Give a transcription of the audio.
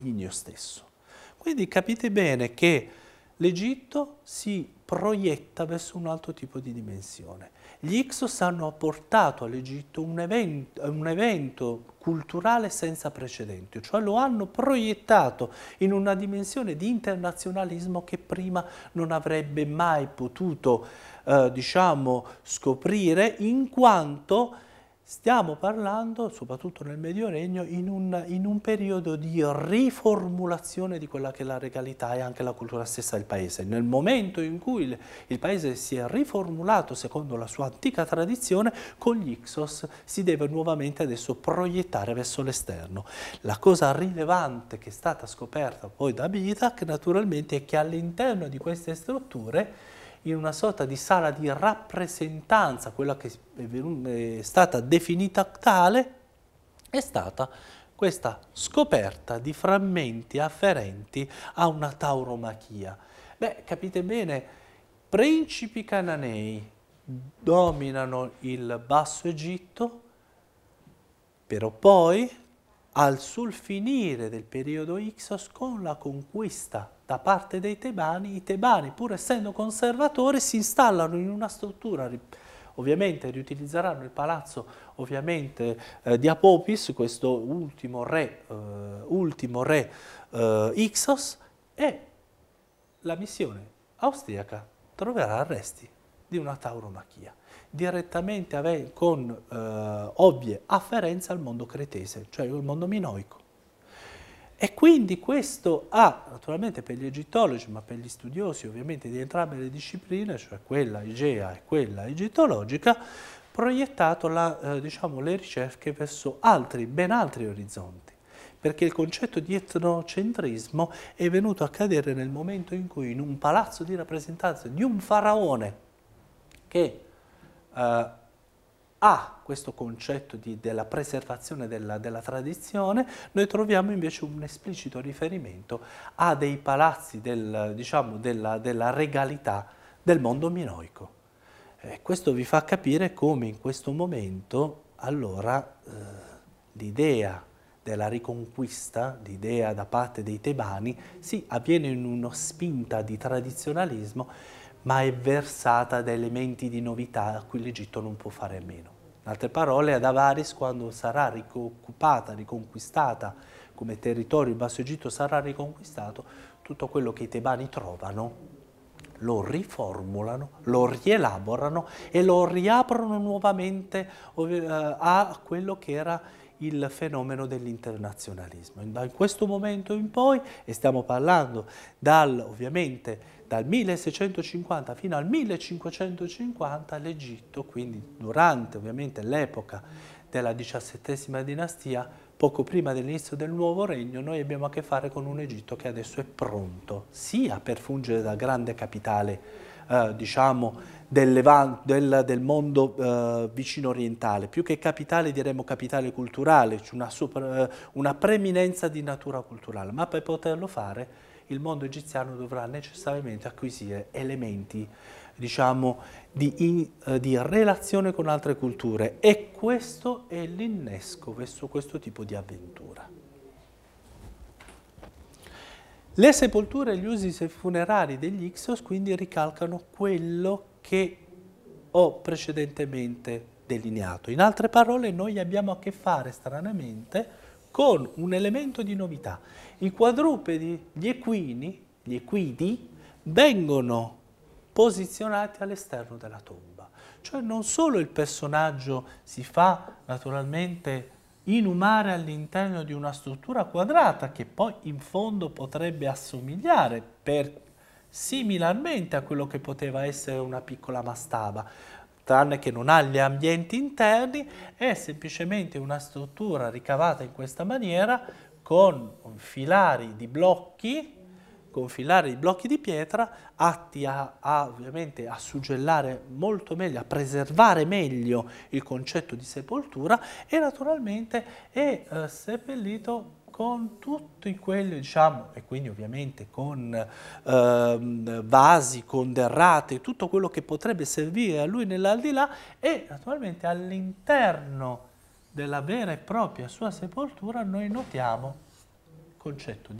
Igno stesso. Quindi capite bene che l'Egitto si proietta verso un altro tipo di dimensione. Gli Ixos hanno portato all'Egitto un evento culturale senza precedenti, cioè lo hanno proiettato in una dimensione di internazionalismo che prima non avrebbe mai potuto, diciamo, scoprire, in quanto stiamo parlando, soprattutto nel Medio Regno, in un periodo di riformulazione di quella che è la regalità e anche la cultura stessa del paese. Nel momento in cui il paese si è riformulato secondo la sua antica tradizione, con gli Ixos si deve nuovamente adesso proiettare verso l'esterno. La cosa rilevante che è stata scoperta poi da Bitac, naturalmente, è che all'interno di queste strutture, in una sorta di sala di rappresentanza, quella che è stata definita tale, è stata questa scoperta di frammenti afferenti a una tauromachia. Beh, capite bene, principi cananei dominano il Basso Egitto, però poi, sul finire del periodo Ixos, con la conquista da parte dei Tebani, i Tebani, pur essendo conservatori, si installano in una struttura, ovviamente riutilizzeranno il palazzo ovviamente di Apopis, questo ultimo re Ixos, e la missione austriaca troverà resti di una tauromachia, direttamente con ovvie afferenze al mondo cretese, cioè il mondo minoico. E quindi questo ha, naturalmente per gli egittologi, ma per gli studiosi ovviamente di entrambe le discipline, cioè quella egea e quella egittologica, proiettato diciamo, le ricerche verso ben altri orizzonti. Perché il concetto di etnocentrismo è venuto a cadere nel momento in cui in un palazzo di rappresentanza di un faraone che ha questo concetto della preservazione della tradizione, noi troviamo invece un esplicito riferimento a dei palazzi diciamo, della regalità del mondo minoico. Questo vi fa capire come in questo momento, allora, l'idea della riconquista, l'idea da parte dei tebani, sì, avviene in una spinta di tradizionalismo, ma è versata da elementi di novità a cui l'Egitto non può fare a meno. In altre parole, ad Avaris, quando sarà rioccupata, riconquistata come territorio, il Basso Egitto sarà riconquistato, tutto quello che i tebani trovano lo riformulano, lo rielaborano e lo riaprono nuovamente a quello che era il fenomeno dell'internazionalismo. Da questo momento in poi, e stiamo parlando ovviamente dal 1650 fino al 1550, l'Egitto, quindi durante ovviamente l'epoca della XVII dinastia, poco prima dell'inizio del nuovo regno, noi abbiamo a che fare con un Egitto che adesso è pronto sia per fungere da grande capitale, diciamo, del mondo vicino orientale, più che capitale diremmo capitale culturale, cioè una preminenza di natura culturale, ma per poterlo fare il mondo egiziano dovrà necessariamente acquisire elementi, diciamo, di relazione con altre culture, e questo è l'innesco verso questo tipo di avventura. Le sepolture e gli usi funerari degli Ixos quindi ricalcano quello che ho precedentemente delineato. In altre parole, noi abbiamo a che fare stranamente con un elemento di novità. I quadrupedi, gli equidi, vengono posizionati all'esterno della tomba. Cioè non solo il personaggio si fa naturalmente inumare all'interno di una struttura quadrata che poi in fondo potrebbe assomigliare similarmente a quello che poteva essere una piccola mastaba, tranne che non ha gli ambienti interni, è semplicemente una struttura ricavata in questa maniera con filari di blocchi di pietra atti ovviamente a suggellare molto meglio, a preservare meglio il concetto di sepoltura, e naturalmente è seppellito con tutti quelli, diciamo, e quindi ovviamente con vasi, con derrate, tutto quello che potrebbe servire a lui nell'aldilà, e naturalmente all'interno della vera e propria sua sepoltura noi notiamo concetto